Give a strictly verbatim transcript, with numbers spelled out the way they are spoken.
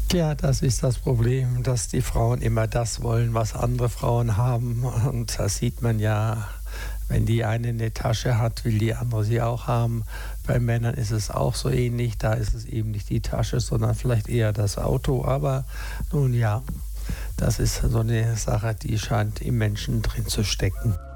Tja, das ist das Problem, dass die Frauen immer das wollen, was andere Frauen haben. Und das sieht man ja, wenn die eine eine Tasche hat, will die andere sie auch haben. Bei Männern ist es auch so ähnlich. Da ist es eben nicht die Tasche, sondern vielleicht eher das Auto. Aber nun ja, das ist so eine Sache, die scheint im Menschen drin zu stecken.